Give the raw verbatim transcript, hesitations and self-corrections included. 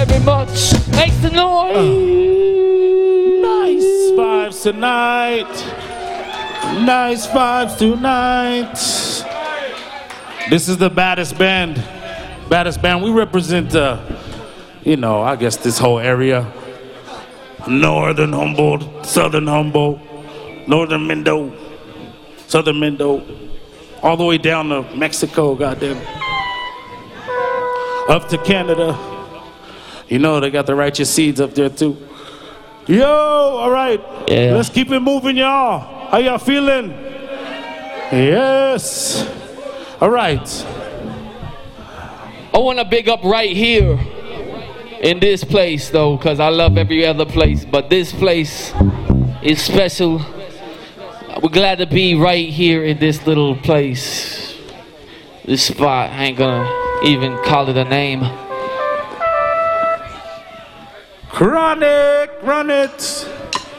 very much. Make the noise. Uh, nice vibes tonight. Nice vibes tonight. This is the baddest band. Baddest band. We represent, uh, you know, I guess this whole area. Northern Humboldt, Southern Humboldt, Northern Mendo, Southern Mendo, all the way down to Mexico, goddamn. Up to Canada. You know, they got the righteous seeds up there too. Yo, all right. Yeah. Let's keep it moving, y'all. How y'all feeling? Yes. All right. I want to big up right here in this place, though, because I love every other place, but this place is special. We're glad to be right here in this little place. This spot, I ain't gonna even call it a name. Chronic, run it.